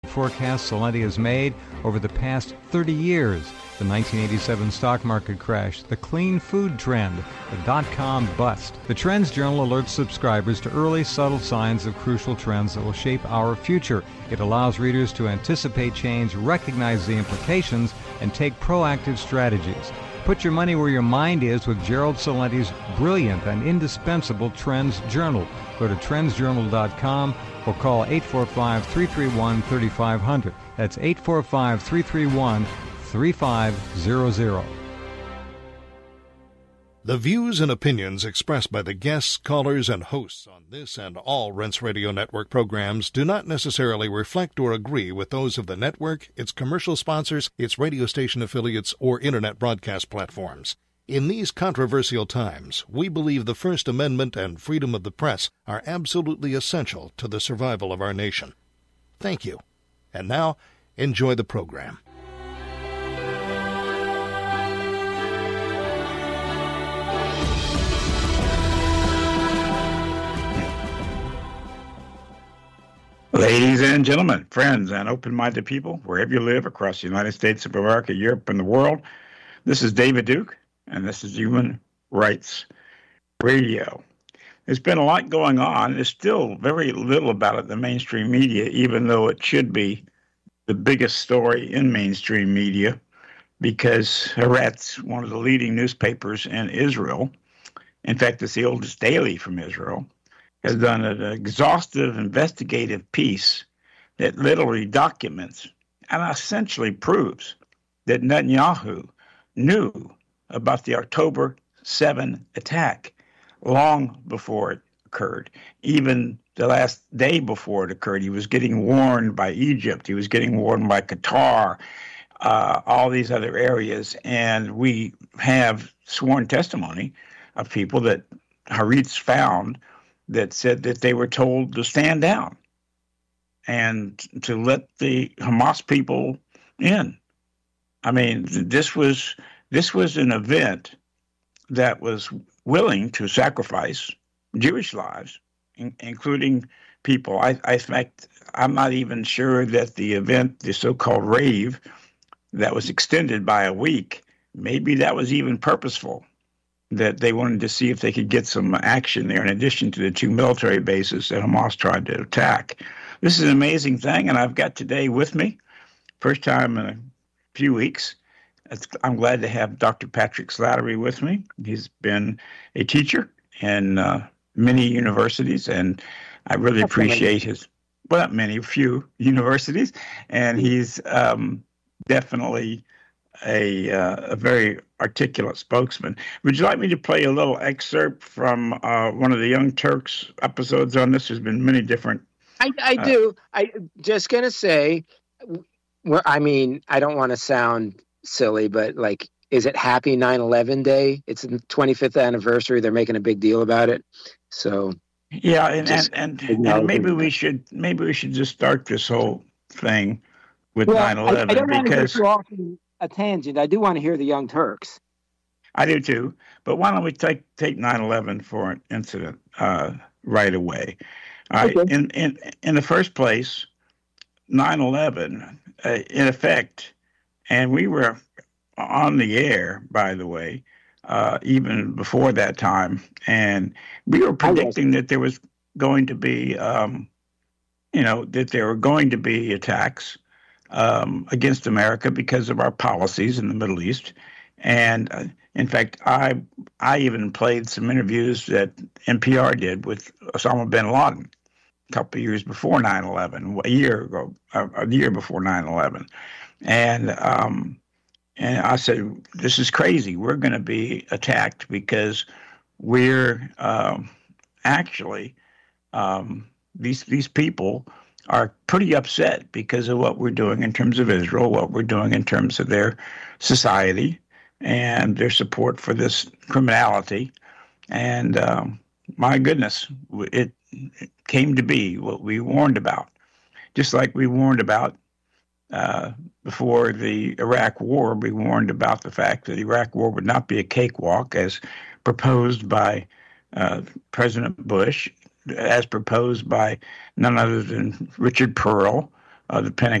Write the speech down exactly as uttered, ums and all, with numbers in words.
forecast Salenti has made over the past thirty years. The nineteen eighty-seven stock market crash, the clean food trend, the dot-com bust. The Trends Journal alerts subscribers to early, subtle signs of crucial trends that will shape our future. It allows readers to anticipate change, recognize the implications, and take proactive strategies. Put your money where your mind is with Gerald Salenti's brilliant and indispensable Trends Journal. Go to trends journal dot com or call eight four five, three three one, three five zero zero. That's eight four five, three three one, three five zero zero. The views and opinions expressed by the guests, callers, and hosts on this and all Rense Radio Network programs do not necessarily reflect or agree with those of the network, its commercial sponsors, its radio station affiliates, or Internet broadcast platforms. In these controversial times, we believe the First Amendment and freedom of the press are absolutely essential to the survival of our nation. Thank you. And now, enjoy the program. Ladies and gentlemen, friends, and open-minded people, wherever you live across the United States of America, Europe, and the world, this is David Duke, and this is Human Rights Radio. There's been a lot going on. There's still very little about it in the mainstream media, even though it should be the biggest story in mainstream media, because Haaretz, one of the leading newspapers in Israel, in fact, it's the oldest daily from Israel, has done an exhaustive investigative piece that literally documents and essentially proves that Netanyahu knew about the October seventh attack long before it occurred. Even the last day before it occurred, he was getting warned by Egypt. He was getting warned by Qatar, uh, all these other areas. And we have sworn testimony of people that Haaretz found that said that they were told to stand down and to let the Hamas people in. I mean, this was this was an event that was willing to sacrifice Jewish lives, in, including people. I, I in fact, I'm not even sure that the event, the so-called rave, that was extended by a week, maybe that was even purposeful, that they wanted to see if they could get some action there in addition to the two military bases that Hamas tried to attack. This is an amazing thing, and I've got today with me, first time in a few weeks, I'm glad to have Doctor Patrick Slattery with me. He's been a teacher in uh, many universities, and I really That's appreciate amazing. his, well, not many, a few universities, and he's um, definitely a, uh, a very articulate spokesman. Would you like me to play a little excerpt from uh, one of the Young Turks episodes on this? There's been many different. I, I uh, do. I just going to say, well, I mean, I don't want to sound silly, but like, is it Happy nine eleven Day? It's the twenty-fifth anniversary. They're making a big deal about it. So yeah, and and, and, and maybe we should maybe we should just start this whole thing with well, nine eleven I, I don't because. Want to go off a tangent. I do want to hear the Young Turks. I do too. But why don't we take take nine eleven for an incident uh, right away? All right. Okay. In in in the first place, nine eleven, uh, in effect, and we were on the air, by the way, uh, even before that time, and we were predicting that there was going to be, um, you know, that there were going to be attacks Um, against America because of our policies in the Middle East. And uh, in fact, I I even played some interviews that N P R did with Osama bin Laden a couple of years before nine eleven, a year ago, a, a year before nine eleven. And, um, and I said, this is crazy. We're going to be attacked because we're um, actually, um, these these people are pretty upset because of what we're doing in terms of Israel, what we're doing in terms of their society and their support for this criminality. And um, my goodness, it, it came to be what we warned about, just like we warned about uh, before the Iraq War. We warned about the fact that the Iraq War would not be a cakewalk as proposed by uh, President Bush, as proposed by none other than Richard Pearl, uh, depending